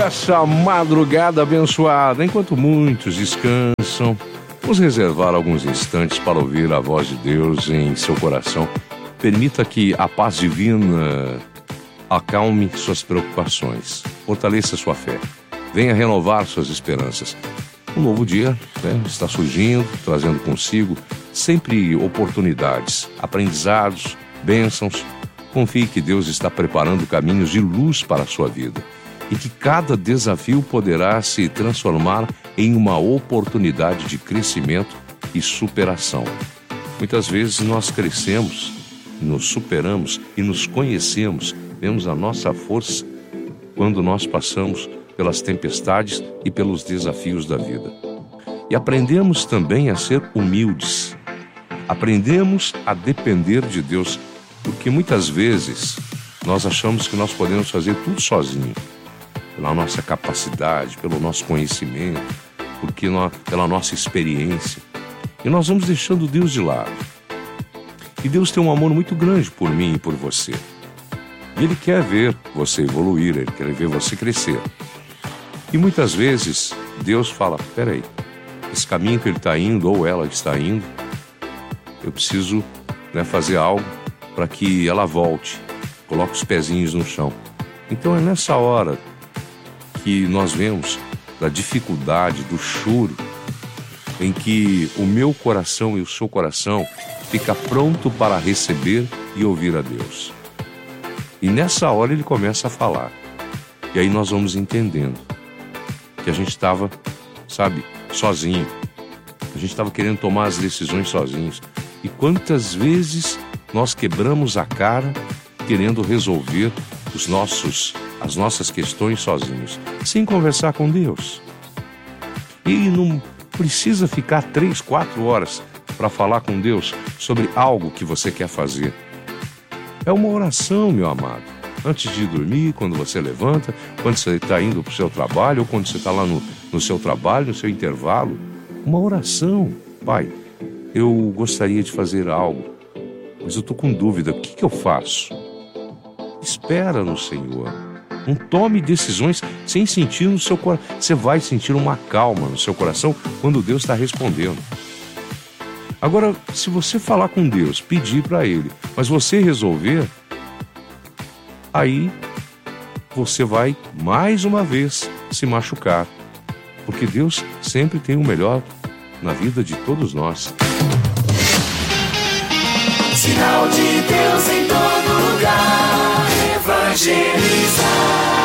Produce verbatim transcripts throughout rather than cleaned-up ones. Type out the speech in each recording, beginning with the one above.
Essa madrugada abençoada, enquanto muitos descansam, vamos reservar alguns instantes para ouvir a voz de Deus em seu coração. Permita que a paz divina acalme suas preocupações, fortaleça sua fé, venha renovar suas esperanças. Um novo dia, né, está surgindo, trazendo consigo sempre oportunidades, aprendizados, bênçãos. Confie que Deus está preparando caminhos de luz para a sua vida e que cada desafio poderá se transformar em uma oportunidade de crescimento e superação. Muitas vezes nós crescemos, nos superamos e nos conhecemos, vemos a nossa força quando nós passamos pelas tempestades e pelos desafios da vida. E aprendemos também a ser humildes. Aprendemos a depender de Deus, porque muitas vezes nós achamos que nós podemos fazer tudo sozinho, pela nossa capacidade, pelo nosso conhecimento, porque nós, pela nossa experiência. E nós vamos deixando Deus de lado. E Deus tem um amor muito grande por mim e por você. E Ele quer ver você evoluir, Ele quer ver você crescer. E muitas vezes Deus fala, peraí, esse caminho que ele está indo, ou ela está indo, eu preciso, né, fazer algo para que ela volte, coloque os pezinhos no chão. Então é nessa hora que nós vemos da dificuldade, do choro, em que o meu coração e o seu coração fica pronto para receber e ouvir a Deus. E nessa hora ele começa a falar. E aí nós vamos entendendo que a gente estava, sabe, sozinho. A gente estava querendo tomar as decisões sozinhos. E quantas vezes nós quebramos a cara querendo resolver os nossos, as nossas questões sozinhos, sem conversar com Deus. E não precisa ficar três, quatro horas para falar com Deus sobre algo que você quer fazer. É uma oração, meu amado. Antes de dormir, quando você levanta, quando você está indo para o seu trabalho, ou quando você está lá no, no seu trabalho, no seu intervalo. Uma oração. Pai, eu gostaria de fazer algo, mas eu estou com dúvida. O que, que eu faço? Espera no Senhor. Não tome decisões sem sentir no seu coração. Você vai sentir uma calma no seu coração quando Deus está respondendo. Agora, se você falar com Deus, pedir para Ele, mas você resolver, aí você vai, mais uma vez, se machucar. Porque Deus sempre tem o melhor na vida de todos nós. Sinal de Deus em todo lugar, evangelizar.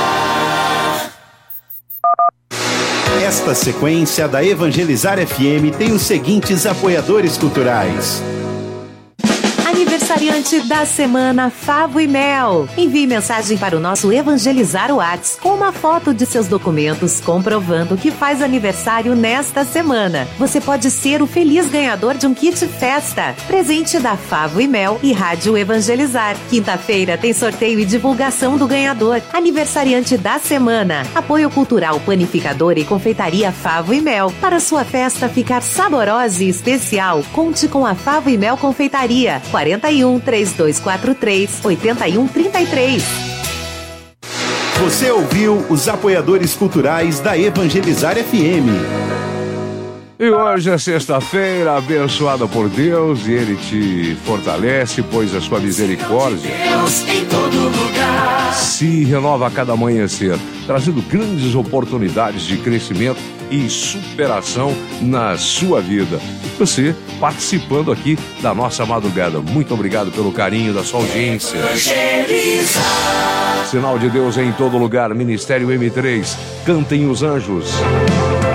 Esta sequência da Evangelizar F M tem os seguintes apoiadores culturais. Aniversariante da semana, Favo e Mel. Envie mensagem para o nosso Evangelizar Whats com uma foto de seus documentos comprovando que faz aniversário nesta semana. Você pode ser o feliz ganhador de um kit festa. Presente da Favo e Mel e Rádio Evangelizar. Quinta-feira tem sorteio e divulgação do ganhador. Aniversariante da semana. Apoio Cultural Panificadora e Confeitaria Favo e Mel. Para sua festa ficar saborosa e especial, conte com a Favo e Mel Confeitaria. quarenta e um, três dois quatro três, oito um três três. Você ouviu os apoiadores culturais da Evangelizar F M. E hoje é sexta-feira, abençoada por Deus, e Ele te fortalece, pois a sua misericórdia Deus em todo lugar se renova a cada amanhecer, trazendo grandes oportunidades de crescimento e superação na sua vida. Você participando aqui da nossa madrugada. Muito obrigado pelo carinho da sua audiência. Sinal de Deus em todo lugar. Ministério M três. Cantem os anjos.